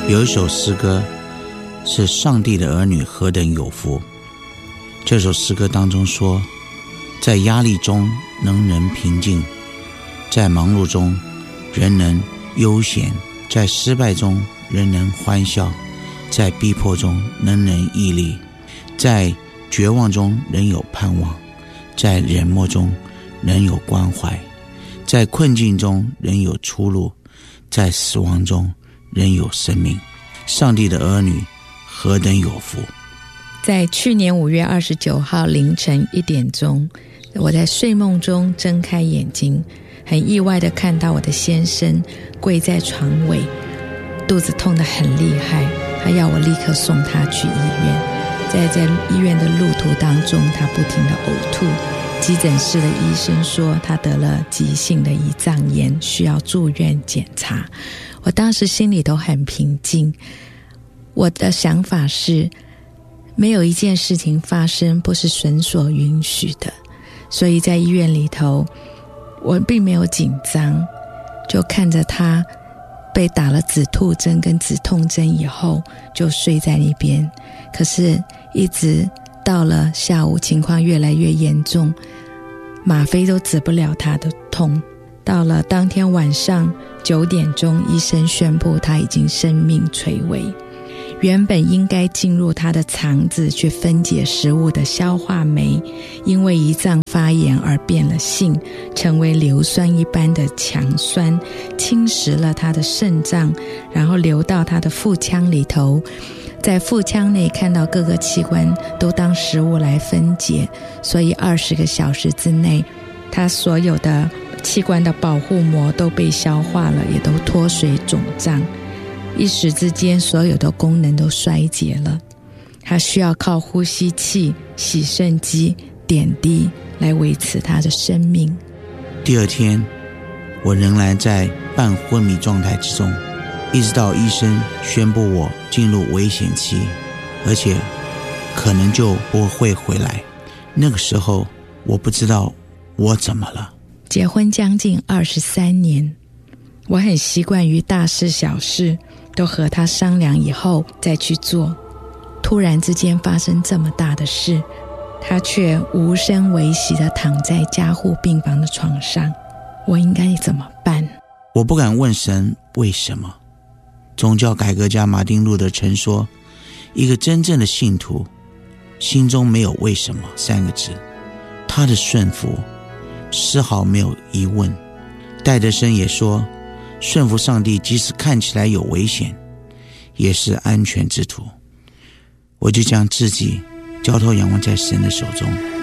有一首诗歌是上帝的儿女何等有福。这首诗歌当中说，在压力中能人平静，在忙碌中人能悠闲，在失败中人能欢笑，在逼迫中人能毅力，在绝望中人有盼望，在冷漠中人有关怀，在困境中人有出路，在死亡中人有生命。上帝的儿女何等有福。 在去年5月29号凌晨1点钟，我在睡梦中睁开眼睛，很意外地看到我的先生跪在床尾，肚子痛得很厉害，他要我立刻送他去医院。在医院的路途当中，他不停地呕吐，急诊室的医生说他得了急性的胰脏炎，需要住院检查。我当时心里都很平静，我的想法是没有一件事情发生不是神所允许的，所以在医院里头我并没有紧张，就看着他被打了止吐针跟止痛针以后就睡在那边。可是一直到了下午，情况越来越严重，吗啡都止不了他的痛。到了当天晚上9点钟，医生宣布他已经生命垂危。原本应该进入他的肠子去分解食物的消化酶，因为胰脏发炎而变了性，成为硫酸一般的强酸，侵蚀了他的肾脏，然后流到他的腹腔里头，在腹腔内看到各个器官都当食物来分解，所以20个小时之内，他所有的器官的保护膜都被消化了，也都脱水肿胀，一时之间所有的功能都衰竭了。他需要靠呼吸器、洗肾机、点滴来维持他的生命。 第二天，我仍然在半昏迷状态之中，一直到医生宣布我进入危险期，而且可能就不会回来。那个时候我不知道我怎么了。 结婚将近23年，我很习惯于大事小事都和他商量以后再去做。突然之间发生这么大的事，他却无声无息地躺在加护病房的床上，我应该怎么办？ 我不敢问神为什么。宗教改革家马丁路德曾说，一个真正的信徒心中没有为什么3个字，他的顺服丝毫没有疑问。戴德生也说，顺服上帝即使看起来有危险，也是安全之途。我就将自己交托仰望在神的手中。